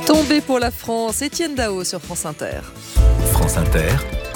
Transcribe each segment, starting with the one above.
Tombé pour la France, Étienne Dao sur France Inter. France Inter,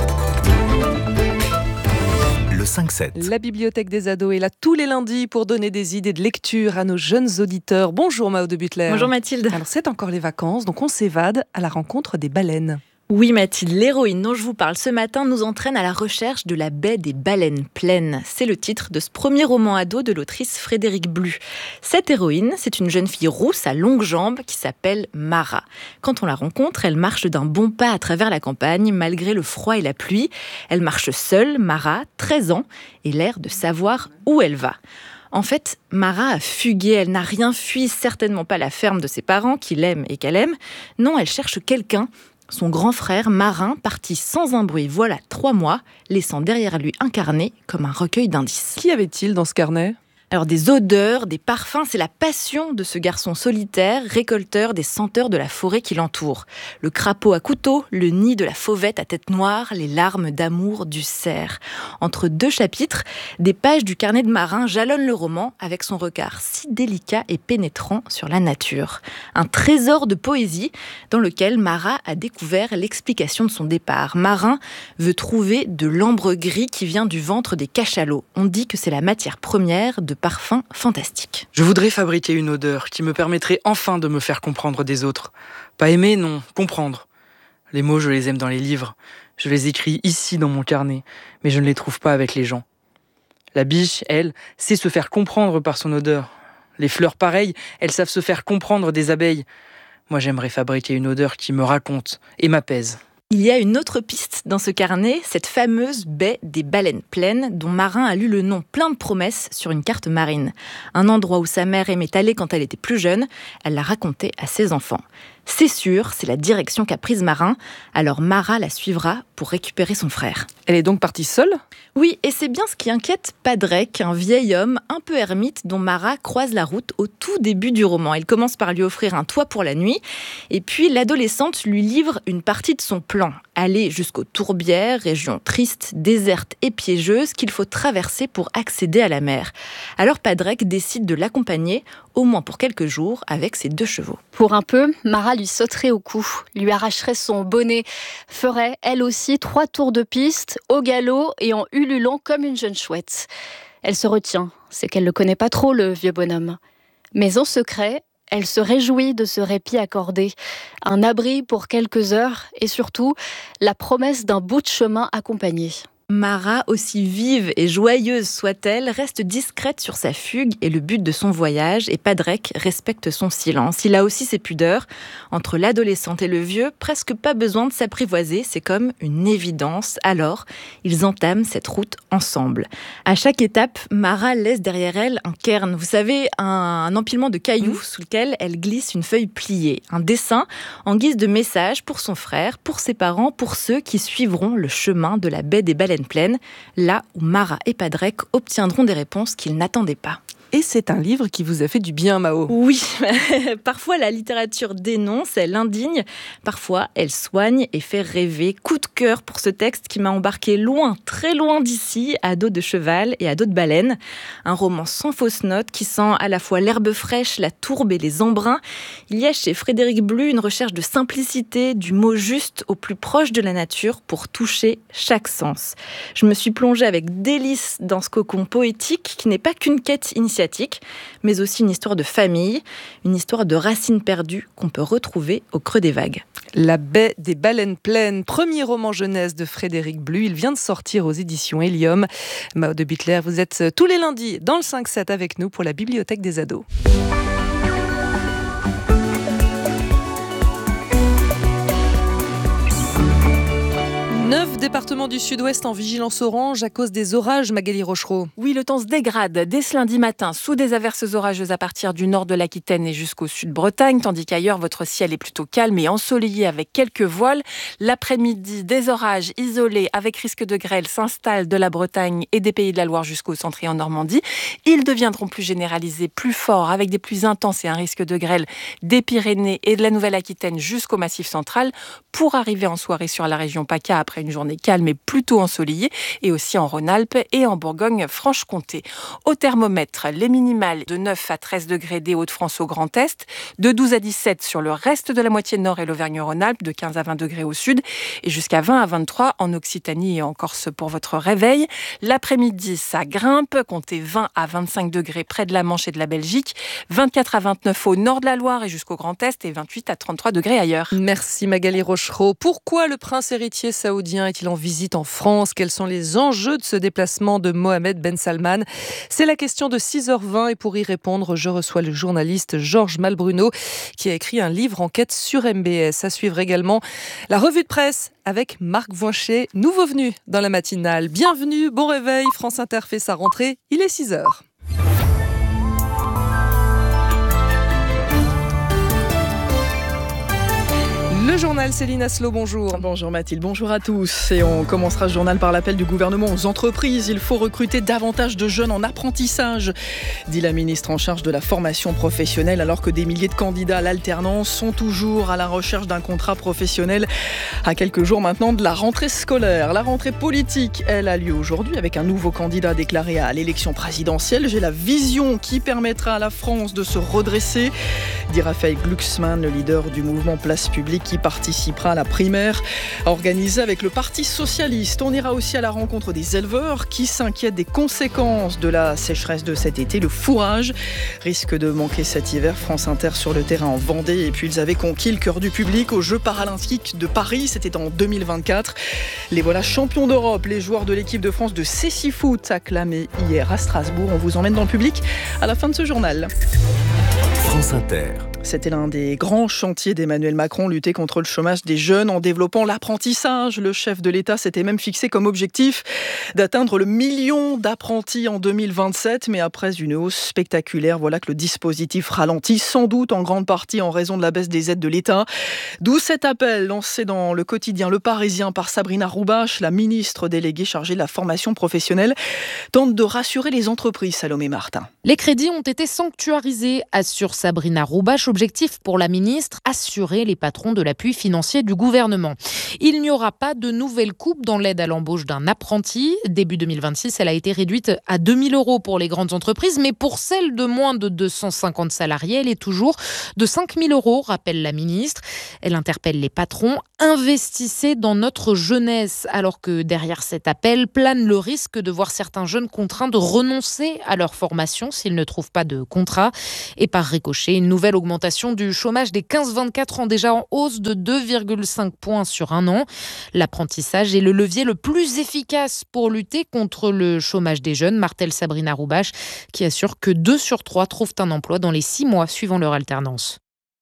le 5-7. La bibliothèque des ados est là tous les lundis pour donner des idées de lecture à nos jeunes auditeurs. Bonjour Mao de Butler. Bonjour Mathilde. Alors c'est encore les vacances, donc on s'évade à la rencontre des baleines. Oui Mathilde, l'héroïne dont je vous parle ce matin nous entraîne à la recherche de la baie des baleines pleines. C'est le titre de ce premier roman ado de l'autrice Frédéric Blu. Cette héroïne, c'est une jeune fille rousse à longues jambes qui s'appelle Mara. Quand on la rencontre, elle marche d'un bon pas à travers la campagne malgré le froid et la pluie. Elle marche seule, Mara, 13 ans, et l'air de savoir où elle va. En fait, Mara a fugué, elle n'a rien fui, certainement pas la ferme de ses parents qui l'aiment et qu'elle aime. Non, elle cherche quelqu'un. Son grand frère, Marin, parti sans un bruit voilà 3 mois, laissant derrière lui un carnet comme un recueil d'indices. Qu'y avait-il dans ce carnet ? Alors des odeurs, des parfums, c'est la passion de ce garçon solitaire, récolteur des senteurs de la forêt qui l'entoure. Le crapaud à couteau, le nid de la fauvette à tête noire, les larmes d'amour du cerf. Entre 2 chapitres, des pages du carnet de Marin jalonnent le roman avec son regard si délicat et pénétrant sur la nature. Un trésor de poésie dans lequel Mara a découvert l'explication de son départ. Marin veut trouver de l'ambre gris qui vient du ventre des cachalots. On dit que c'est la matière première de parfum fantastique. Je voudrais fabriquer une odeur qui me permettrait enfin de me faire comprendre des autres. Pas aimer, non, comprendre. Les mots, je les aime dans les livres. Je les écris ici dans mon carnet, mais je ne les trouve pas avec les gens. La biche, elle, sait se faire comprendre par son odeur. Les fleurs, pareil, elles savent se faire comprendre des abeilles. Moi, j'aimerais fabriquer une odeur qui me raconte et m'apaise. Il y a une autre piste dans ce carnet, cette fameuse baie des baleines pleines dont Marin a lu le nom plein de promesses sur une carte marine. Un endroit où sa mère aimait aller quand elle était plus jeune, elle l'a raconté à ses enfants. C'est sûr, c'est la direction qu'a prise Marin, alors Mara la suivra pour récupérer son frère. Elle est donc partie seule ? Oui, et c'est bien ce qui inquiète Padrek, un vieil homme un peu ermite dont Mara croise la route au tout début du roman. Il commence par lui offrir un toit pour la nuit, et puis l'adolescente lui livre une partie de son plan. Aller jusqu'aux Tourbières, région triste, déserte et piégeuse qu'il faut traverser pour accéder à la mer. Alors Padrek décide de l'accompagner, au moins pour quelques jours, avec ses 2 chevaux. Pour un peu, Mara lui sauterait au cou, lui arracherait son bonnet, ferait elle aussi 3 tours de piste, au galop et en ululant comme une jeune chouette. Elle se retient, c'est qu'elle ne le connaît pas trop, le vieux bonhomme. Mais en secret, elle se réjouit de ce répit accordé, un abri pour quelques heures et surtout la promesse d'un bout de chemin accompagné. Mara, aussi vive et joyeuse soit-elle, reste discrète sur sa fugue et le but de son voyage, et Padrek respecte son silence. Il a aussi ses pudeurs. Entre l'adolescente et le vieux, presque pas besoin de s'apprivoiser, c'est comme une évidence. Alors, ils entament cette route ensemble. À chaque étape, Mara laisse derrière elle un cairn, vous savez, un empilement de cailloux sous lequel elle glisse une feuille pliée. Un dessin en guise de message pour son frère, pour ses parents, pour ceux qui suivront le chemin de la baie des baleines pleines, là où Mara et Padrek obtiendront des réponses qu'ils n'attendaient pas. Et c'est un livre qui vous a fait du bien, Mao. Oui, parfois la littérature dénonce, elle indigne, parfois elle soigne et fait rêver. Coup de cœur pour ce texte qui m'a embarqué loin, très loin d'ici, à dos de cheval et à dos de baleine. Un roman sans fausse note qui sent à la fois l'herbe fraîche, la tourbe et les embruns. Il y a chez Frédéric Blu une recherche de simplicité, du mot juste au plus proche de la nature pour toucher chaque sens. Je me suis plongée avec délice dans ce cocon poétique qui n'est pas qu'une quête initiatique, mais aussi une histoire de famille, une histoire de racines perdues qu'on peut retrouver au creux des vagues. La baie des baleines pleines, premier roman jeunesse de Frédéric Blu. Il vient de sortir aux éditions Helium. Mao de Butler, vous êtes tous les lundis dans le 5-7 avec nous pour la bibliothèque des ados. 9 départements du sud-ouest en vigilance orange à cause des orages, Magali Rochereau. Oui, le temps se dégrade dès ce lundi matin sous des averses orageuses à partir du nord de l'Aquitaine et jusqu'au sud-Bretagne, tandis qu'ailleurs, votre ciel est plutôt calme et ensoleillé avec quelques voiles. L'après-midi, des orages isolés avec risque de grêle s'installent de la Bretagne et des Pays de la Loire jusqu'au centre et en Normandie. Ils deviendront plus généralisés, plus forts, avec des pluies intenses et un risque de grêle des Pyrénées et de la Nouvelle-Aquitaine jusqu'au Massif central, pour arriver en soirée sur la région PACA après une journée calme et plutôt ensoleillé, et aussi en Rhône-Alpes et en Bourgogne-Franche-Comté. Au thermomètre, les minimales de 9 à 13 degrés des Hauts-de-France au Grand Est, de 12 à 17 sur le reste de la moitié nord et l'Auvergne-Rhône-Alpes, de 15 à 20 degrés au sud, et jusqu'à 20 à 23 en Occitanie et en Corse pour votre réveil. L'après-midi, ça grimpe, comptez 20 à 25 degrés près de la Manche et de la Belgique, 24 à 29 au nord de la Loire et jusqu'au Grand Est, et 28 à 33 degrés ailleurs. Merci Magali Rochereau. Pourquoi le prince héritier saoudien est-il en visite en France ? Quels sont les enjeux de ce déplacement de Mohamed Ben Salman ? C'est la question de 6h20 et pour y répondre, je reçois le journaliste Georges Malbruno qui a écrit un livre enquête sur MBS. À suivre également la revue de presse avec Marc Voinchet, nouveau venu dans la matinale. Bienvenue, bon réveil, France Inter fait sa rentrée, il est 6h. Le journal, Céline Asselot, bonjour. Bonjour Mathilde, bonjour à tous. Et on commencera ce journal par l'appel du gouvernement aux entreprises. Il faut recruter davantage de jeunes en apprentissage, dit la ministre en charge de la formation professionnelle, alors que des milliers de candidats à l'alternance sont toujours à la recherche d'un contrat professionnel à quelques jours maintenant de la rentrée scolaire. La rentrée politique, elle, a lieu aujourd'hui avec un nouveau candidat déclaré à l'élection présidentielle. J'ai la vision qui permettra à la France de se redresser, dit Raphaël Glucksmann, le leader du mouvement Place Publique, qui participera à la primaire organisée avec le Parti Socialiste. On ira aussi à la rencontre des éleveurs qui s'inquiètent des conséquences de la sécheresse de cet été. Le fourrage risque de manquer cet hiver. France Inter sur le terrain en Vendée. Et puis ils avaient conquis le cœur du public aux Jeux paralympiques de Paris. C'était en 2024. Les voilà champions d'Europe. Les joueurs de l'équipe de France de cécifoot acclamés hier à Strasbourg. On vous emmène dans le public à la fin de ce journal. France Inter. C'était l'un des grands chantiers d'Emmanuel Macron, lutter contre le chômage des jeunes en développant l'apprentissage. Le chef de l'État s'était même fixé comme objectif d'atteindre le 1 million d'apprentis en 2027. Mais après une hausse spectaculaire, voilà que le dispositif ralentit, sans doute en grande partie en raison de la baisse des aides de l'État. D'où cet appel lancé dans le quotidien Le Parisien par Sabrina Roubache, la ministre déléguée chargée de la formation professionnelle, tente de rassurer les entreprises. Salomé Martin. Les crédits ont été sanctuarisés, assure Sabrina Roubache. Objectif pour la ministre, assurer les patrons de l'appui financier du gouvernement. Il n'y aura pas de nouvelle coupe dans l'aide à l'embauche d'un apprenti. Début 2026, elle a été réduite à 2 000 € pour les grandes entreprises, mais pour celles de moins de 250 salariés, elle est toujours de 5 000 €, rappelle la ministre. Elle interpelle les patrons. Investissez dans notre jeunesse, alors que derrière cet appel plane le risque de voir certains jeunes contraints de renoncer à leur formation s'ils ne trouvent pas de contrat. Et par ricochet, une nouvelle augmentation du chômage des 15-24 ans, déjà en hausse de 2,5 points sur un an. L'apprentissage est le levier le plus efficace pour lutter contre le chômage des jeunes, martèle Sabrina Roubache, qui assure que 2 sur 3 trouvent un emploi dans les 6 mois suivant leur alternance.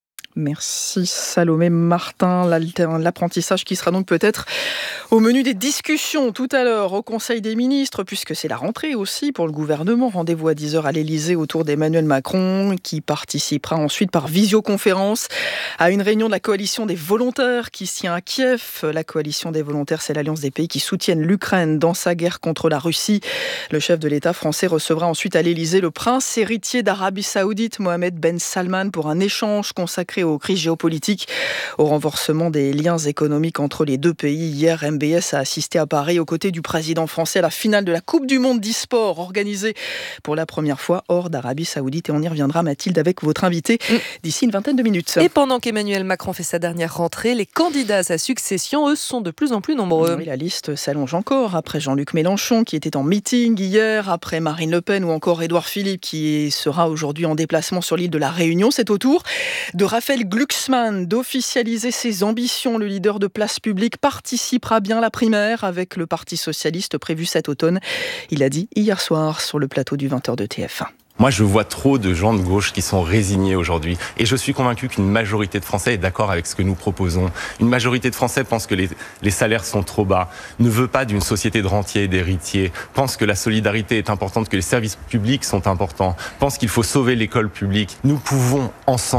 Merci Salomé Martin. L'apprentissage qui sera donc peut-être au menu des discussions tout à l'heure au Conseil des ministres, puisque c'est la rentrée aussi pour le gouvernement. Rendez-vous à 10h à l'Elysée autour d'Emmanuel Macron, qui participera ensuite par visioconférence à une réunion de la coalition des volontaires qui se tient à Kiev. La coalition des volontaires, c'est l'alliance des pays qui soutiennent l'Ukraine dans sa guerre contre la Russie. Le chef de l'État français recevra ensuite à l'Elysée le prince héritier d'Arabie Saoudite, Mohamed Ben Salman, pour un échange consacré aux crises géopolitiques, au renforcement des liens économiques entre les deux pays. Hier, MBS a assisté à Paris aux côtés du président français à la finale de la Coupe du Monde d'e-sport organisée pour la première fois hors d'Arabie Saoudite. Et on y reviendra, Mathilde, avec votre invité d'ici une vingtaine de minutes. Et pendant qu'Emmanuel Macron fait sa dernière rentrée, les candidats à sa succession, eux, sont de plus en plus nombreux. Oui, la liste s'allonge encore. Après Jean-Luc Mélenchon, qui était en meeting hier, après Marine Le Pen ou encore Édouard Philippe, qui sera aujourd'hui en déplacement sur l'île de la Réunion. C'est au tour de Raphaël Glucksmann d'officialiser ses ambitions. Le leader de Place Publique participera bien à la primaire avec le Parti Socialiste prévu cet automne. Il a dit hier soir sur le plateau du 20h de TF1. Moi, je vois trop de gens de gauche qui sont résignés aujourd'hui. Et je suis convaincu qu'une majorité de Français est d'accord avec ce que nous proposons. Une majorité de Français pense que les salaires sont trop bas, ne veut pas d'une société de rentiers et d'héritiers, pense que la solidarité est importante, que les services publics sont importants, pense qu'il faut sauver l'école publique. Nous pouvons ensemble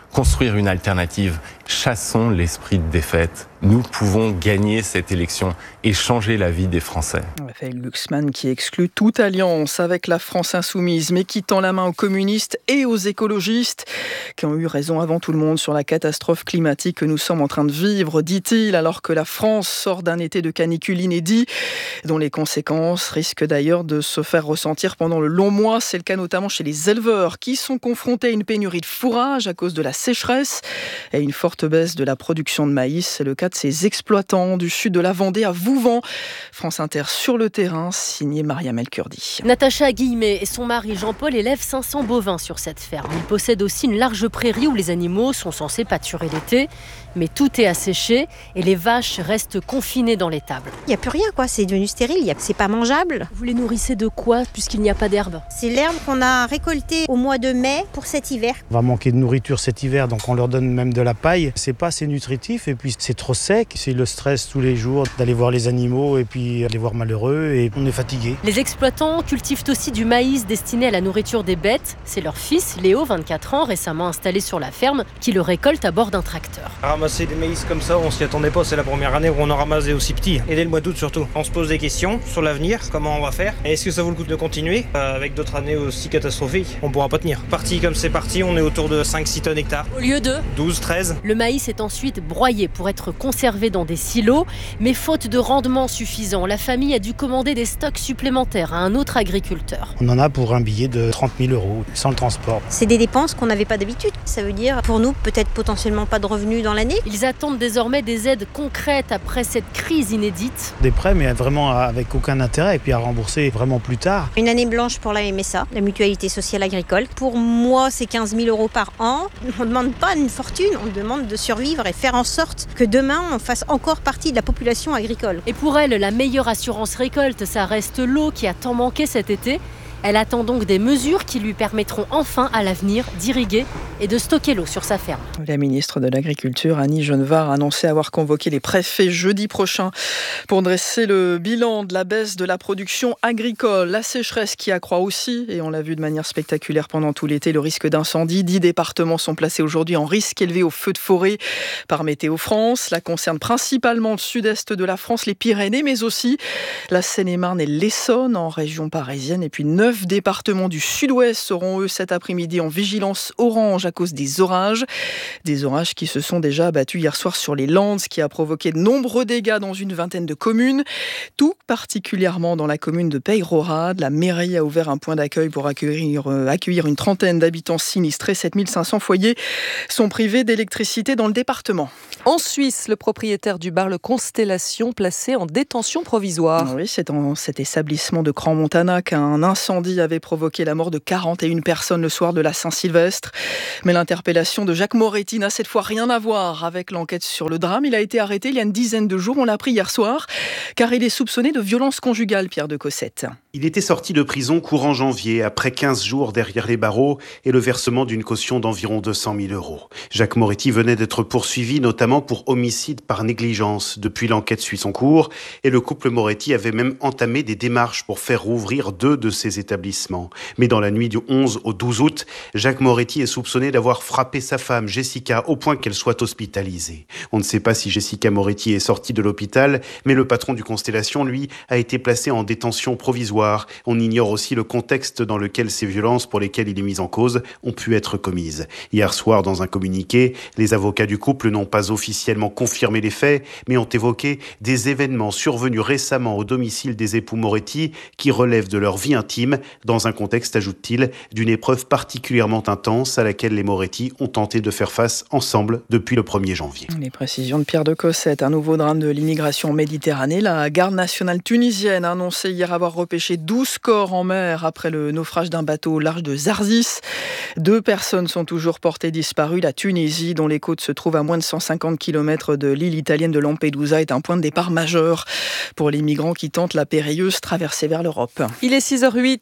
construire une alternative. Chassons l'esprit de défaite. Nous pouvons gagner cette élection et changer la vie des Français. Raphaël Glucksmann qui exclut toute alliance avec la France insoumise, mais qui tend la main aux communistes et aux écologistes qui ont eu raison avant tout le monde sur la catastrophe climatique que nous sommes en train de vivre, dit-il, alors que la France sort d'un été de canicule inédit, dont les conséquences risquent d'ailleurs de se faire ressentir pendant le long mois. C'est le cas notamment chez les éleveurs qui sont confrontés à une pénurie de fourrage à cause de la sécheresse et une forte baisse de la production de maïs. C'est le cas de ces exploitants du sud de la Vendée à Vouvant. France Inter sur le terrain, signé Mariam El Kurdi. Natacha Guillemet et son mari Jean-Paul élèvent 500 bovins sur cette ferme. Ils possèdent aussi une large prairie où les animaux sont censés pâturer l'été. Mais tout est asséché et les vaches restent confinées dans l'étable. Il n'y a plus rien, c'est devenu stérile, c'est pas mangeable. Vous les nourrissez de quoi puisqu'il n'y a pas d'herbe? C'est l'herbe qu'on a récoltée au mois de mai pour cet hiver. On va manquer de nourriture cet hiver, donc on leur donne même de la paille. C'est pas assez nutritif et puis c'est trop sec. C'est le stress tous les jours d'aller voir les animaux et puis les voir malheureux et on est fatigué. Les exploitants cultivent aussi du maïs destiné à la nourriture des bêtes. C'est leur fils, Léo, 24 ans, récemment installé sur la ferme, qui le récolte à bord d'un tracteur. Ramasser des maïs comme ça, on s'y attendait pas, c'est la première année où on en ramassait aussi petit. Et dès le mois d'août surtout. On se pose des questions sur l'avenir, comment on va faire. Et est-ce que ça vaut le coup de continuer avec d'autres années aussi catastrophiques? On pourra pas tenir. Parti comme c'est parti, on est autour de 5-6 tonnes hectares. Au lieu de 12-13. Le maïs est ensuite broyé pour être conservé dans des silos. Mais faute de rendement suffisant, la famille a dû commander des stocks supplémentaires à un autre agriculteur. On en a pour un billet de 30 000 € sans le transport. C'est des dépenses qu'on n'avait pas d'habitude. Ça veut dire pour nous peut-être potentiellement pas de revenus dans l'année. Ils attendent désormais des aides concrètes après cette crise inédite. Des prêts mais vraiment avec aucun intérêt et puis à rembourser vraiment plus tard. Une année blanche pour la MSA, la Mutualité Sociale Agricole. Pour moi c'est 15 000 € par an. On ne demande pas une fortune, on demande de survivre et faire en sorte que demain on fasse encore partie de la population agricole. Et pour elle, la meilleure assurance récolte, ça reste l'eau qui a tant manqué cet été. Elle attend donc des mesures qui lui permettront enfin à l'avenir d'irriguer et de stocker l'eau sur sa ferme. La ministre de l'Agriculture, Annie Genevard, a annoncé avoir convoqué les préfets jeudi prochain pour dresser le bilan de la baisse de la production agricole. La sécheresse qui accroît aussi, et on l'a vu de manière spectaculaire pendant tout l'été, le risque d'incendie. 10 départements sont placés aujourd'hui en risque élevé au feu de forêt par Météo France. Cela concerne principalement le sud-est de la France, les Pyrénées, mais aussi la Seine-et-Marne et l'Essonne en région parisienne. Et puis 9 départements du sud-ouest seront eux cet après-midi en vigilance orange à cause des orages. Des orages qui se sont déjà abattus hier soir sur les Landes, ce qui a provoqué de nombreux dégâts dans une vingtaine de communes. Tout particulièrement dans la commune de Peyrehorade. La mairie a ouvert un point d'accueil pour accueillir une trentaine d'habitants sinistrés. 7500 foyers sont privés d'électricité dans le département. En Suisse, le propriétaire du bar Le Constellation placé en détention provisoire. Oui, c'est dans cet établissement de Crans-Montana qu'un incendie avait provoqué la mort de 41 personnes le soir de la Saint-Sylvestre. Mais l'interpellation de Jacques Moretti n'a cette fois rien à voir avec l'enquête sur le drame. Il a été arrêté il y a une dizaine de jours, on l'a appris hier soir, car il est soupçonné de violence conjugale, Pierre de Cossette. Il était sorti de prison courant janvier, après 15 jours derrière les barreaux et le versement d'une caution d'environ 200 000 €. Jacques Moretti venait d'être poursuivi, notamment pour homicide par négligence. Depuis, l'enquête suit son cours et le couple Moretti avait même entamé des démarches pour faire rouvrir 2 de ses établissements. Mais dans la nuit du 11 au 12 août, Jacques Moretti est soupçonné d'avoir frappé sa femme, Jessica, au point qu'elle soit hospitalisée. On ne sait pas si Jessica Moretti est sortie de l'hôpital, mais le patron du Constellation, lui, a été placé en détention provisoire. On ignore aussi le contexte dans lequel ces violences pour lesquelles il est mis en cause ont pu être commises. Hier soir, dans un communiqué, les avocats du couple n'ont pas officiellement confirmé les faits, mais ont évoqué des événements survenus récemment au domicile des époux Moretti qui relèvent de leur vie intime, dans un contexte, ajoute-t-il, d'une épreuve particulièrement intense à laquelle les Moretti ont tenté de faire face ensemble depuis le 1er janvier. Les précisions de Pierre de Cossette. Un nouveau drame de l'immigration en Méditerranée. La garde nationale tunisienne a annoncé hier avoir repêché 12 corps en mer après le naufrage d'un bateau au large de Zarzis. 2 personnes sont toujours portées disparues. La Tunisie, dont les côtes se trouvent à moins de 150 km de l'île italienne de Lampedusa, est un point de départ majeur pour les migrants qui tentent la périlleuse traversée vers l'Europe. Il est 6h08.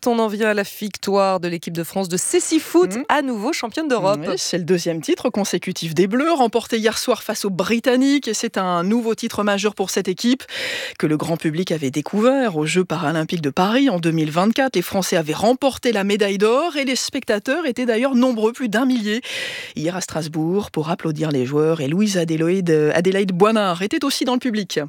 cycliste, on en vient à la victoire de l'équipe de France de Cécifoot, à nouveau championne d'Europe. Oui, c'est le deuxième titre consécutif des Bleus, remporté hier soir face aux Britanniques. Et c'est un nouveau titre majeur pour cette équipe que le grand public avait découvert aux Jeux paralympiques de Paris en 2024. Les Français avaient remporté la médaille d'or et les spectateurs étaient d'ailleurs nombreux, plus d'1 millier. Hier à Strasbourg, pour applaudir les joueurs, et Louise Adélaïde Boinard était aussi dans le public.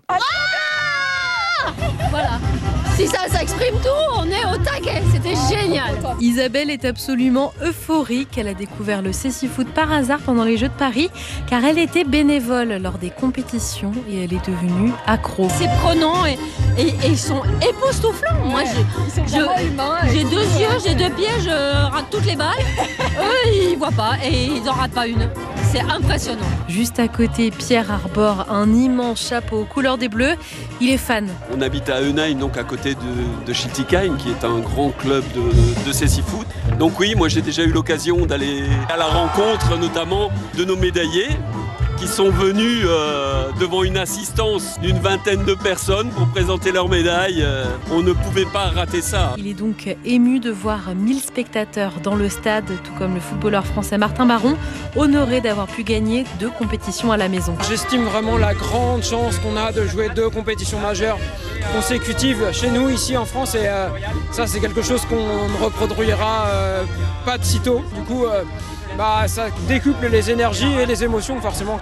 Voilà. Si ça exprime tout, on est au taquet, c'était génial. Isabelle est absolument euphorique. Elle a découvert le Cécifoot par hasard pendant les Jeux de Paris, car elle était bénévole lors des compétitions et elle est devenue accro. C'est prenant et ils sont époustouflants. Moi, j'ai 2 yeux, j'ai 2 pieds, je rate toutes les balles. Eux, ils voient pas et ils en ratent pas une. C'est impressionnant. Juste à côté, Pierre arbore un immense chapeau couleur des Bleus. Il est fan. On habite à Eunheim, donc à côté de Schiltigheim, qui est un grand club de Cécifoot. Donc oui, moi j'ai déjà eu l'occasion d'aller à la rencontre notamment de nos médaillés qui sont venus devant une assistance d'une 20aine de personnes pour présenter leurs médailles. On ne pouvait pas rater ça. Il est donc ému de voir 1000 spectateurs dans le stade, tout comme le footballeur français Martin Baron, honoré d'avoir pu gagner 2 compétitions à la maison. J'estime vraiment la grande chance qu'on a de jouer 2 compétitions majeures consécutives chez nous, ici en France. Et ça, c'est quelque chose qu'on ne reproduira pas de sitôt. Du coup, ça décuple les énergies et les émotions forcément.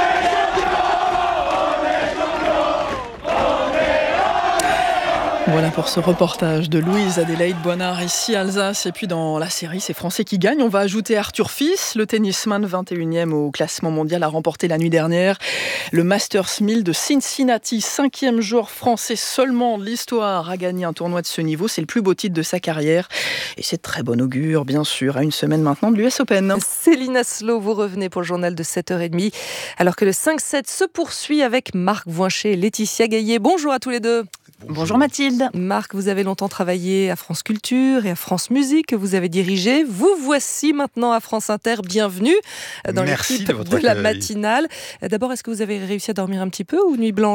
Voilà pour ce reportage de Louise Adélaïde Boinard ici Alsace. Et puis dans la série, c'est Français qui gagnent. On va ajouter Arthur Fils, le tennisman 21e au classement mondial, a remporté la nuit dernière le Masters 1000 de Cincinnati. 5e joueur français seulement de l'histoire à gagner un tournoi de ce niveau. C'est le plus beau titre de sa carrière. Et c'est de très bon augure, bien sûr, à une semaine maintenant de l'US Open. Céline Asselot, vous revenez pour le journal de 7h30. Alors que le 5-7 se poursuit avec Marc Voincher et Laetitia Gaillet. Bonjour à tous les deux. Bonjour Mathilde. Marc, vous avez longtemps travaillé à France Culture et à France Musique que vous avez dirigé. Vous voici maintenant à France Inter. Bienvenue dans l'équipe de la matinale. D'abord, est-ce que vous avez réussi à dormir un petit peu ou nuit blanche ?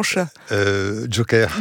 Joker.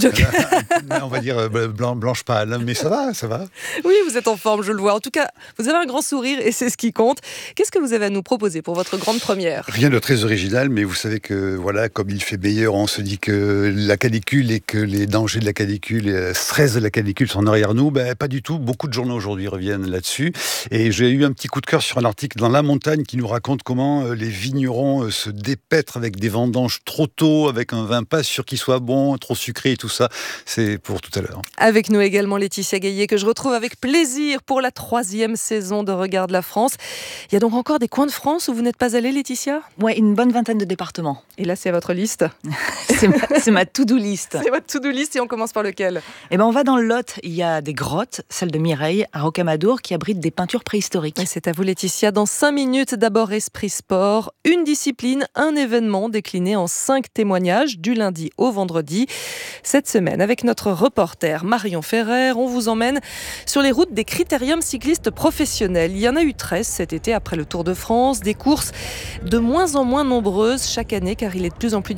On va dire blanche pâle, mais ça va. Oui, vous êtes en forme, je le vois. En tout cas, vous avez un grand sourire et c'est ce qui compte. Qu'est-ce que vous avez à nous proposer pour votre grande première ? Rien de très original, mais vous savez que voilà, comme il fait meilleur, on se dit que la canicule et que les dangers de la canicule et le stress de la canicule sont derrière nous. Pas du tout. Beaucoup de journaux aujourd'hui reviennent là-dessus. Et j'ai eu un petit coup de cœur sur un article dans La Montagne qui nous raconte comment les vignerons se dépêtrent avec des vendanges trop tôt, avec un vin pas sûr qu'il soit bon, trop sucré et tout ça. C'est pour tout à l'heure. Avec nous également Laetitia Gaillet, que je retrouve avec plaisir pour la 3e saison de Regarde la France. Il y a donc encore des coins de France où vous n'êtes pas allée, Laetitia ? Ouais, une bonne vingtaine de départements. Et là, c'est votre liste ? C'est ma to-do list. C'est votre to-do list et on commence par lequel ? On va dans le Lot. Il y a des grottes, celle de Mireille, à Rocamadour, qui abrite des peintures préhistoriques. Et c'est à vous, Laetitia. Dans 5 minutes, d'abord Esprit Sport. Une discipline, un événement décliné en 5 témoignages du lundi au vendredi. Cette semaine, avec notre reporter Marion Ferrer, on vous emmène sur les routes des critériums cyclistes professionnels. Il y en a eu 13 cet été après le Tour de France. Des courses de moins en moins nombreuses chaque année, car il est de plus en plus